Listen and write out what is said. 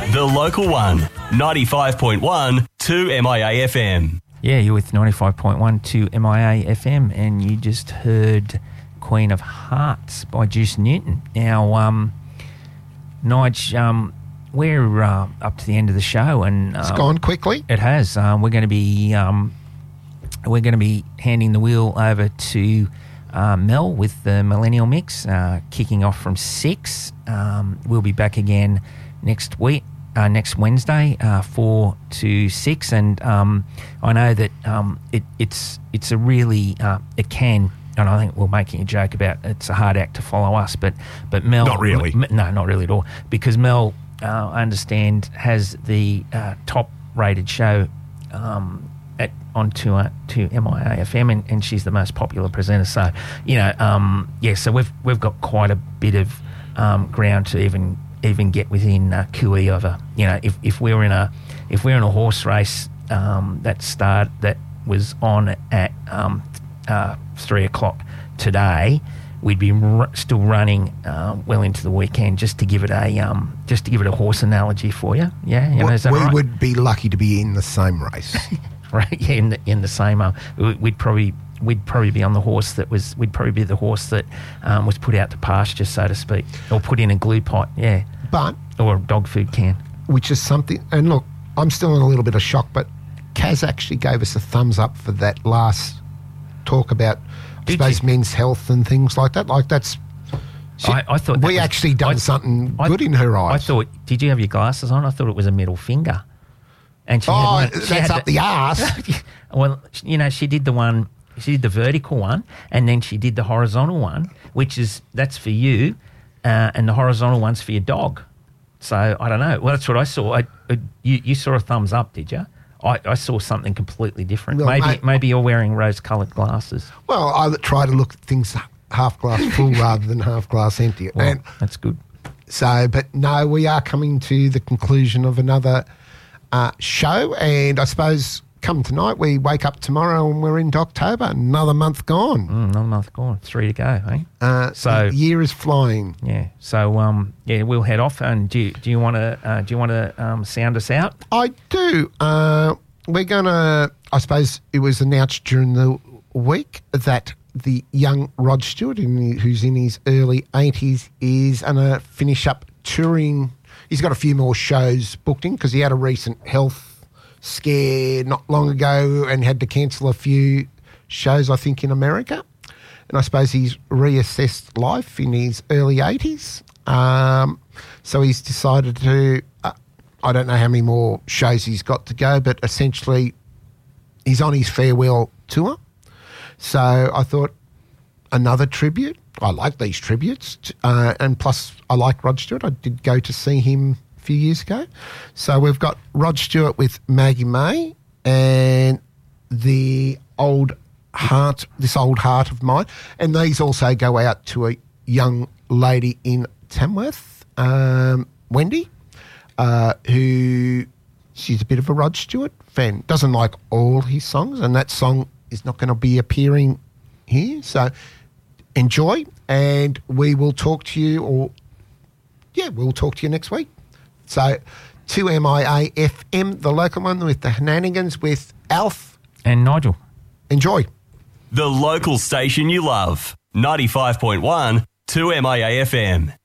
The local one, 95.1 to MIA FM. Yeah, you're with 95.1 to MIA FM, and you just heard Queen of Hearts by Juice Newton. Now, Nige, we're up to the end of the show, and it's gone quickly. It has. We're going to be handing the wheel over to Mel with the Millennial Mix, kicking off from 6. We'll be back again next Wednesday, 4 to 6, and I know that it's a really it can. And I think we're making a joke about it's a hard act to follow us, but Mel... Not really. No, not really at all. Because Mel, I understand, has the top-rated show onto MIA FM, and she's the most popular presenter. So, so we've got quite a bit of ground to even get within cooey of a... if we're in a horse race that was on at 3 o'clock today, we'd be still running well into the weekend just to give it a horse analogy for you. Yeah, is that we right? would be lucky to be in the same race, right? Yeah, in the same. We'd probably be on the horse that was. We'd probably be the horse that was put out to pasture, so to speak, or put in a glue pot. Yeah, or a dog food can, which is something. And look, I'm still in a little bit of shock, but Kaz actually gave us a thumbs up for that last talk about, I suppose, men's health and things like that. Like that's... I thought... We actually done something good in her eyes. I thought... Did you have your glasses on? I thought it was a middle finger. And she that's up the arse. Well, she did the one... She did the vertical one, and then she did the horizontal one, that's for you, and the horizontal one's for your dog. So, I don't know. Well, that's what I saw. You saw a thumbs up, did you? I saw something completely different. Well, maybe you're wearing rose-coloured glasses. Well, I try to look at things half glass full rather than half glass empty. Well, and that's good. So, but no, we are coming to the conclusion of another show, and I suppose come tonight we wake up tomorrow and we're into October. Another month gone. Another month gone. 3 to go, eh? So the year is flying. Yeah. So we'll head off. And do you want to sound us out? I do. We're gonna. I suppose it was announced during the week that the young Rod Stewart, who's in his early 80s, is gonna finish up touring. He's got a few more shows booked in because he had a recent health scare not long ago and had to cancel a few shows, I think, in America. And I suppose he's reassessed life in his early 80s. So he's decided to, I don't know how many more shows he's got to go, but essentially he's on his farewell tour. So I thought another tribute. I like these tributes. And plus I like Rod Stewart. I did go to see him few years ago. So we've got Rod Stewart with Maggie May and this old heart of mine. And these also go out to a young lady in Tamworth, Wendy, who she's a bit of a Rod Stewart fan. Doesn't like all his songs, and that song is not going to be appearing here. So enjoy, and we will talk to you, we'll talk to you next week. So, 2MIA FM, the local one with the Henanigans with Alf. And Nigel. Enjoy. The local station you love, 95.1 2MIA FM.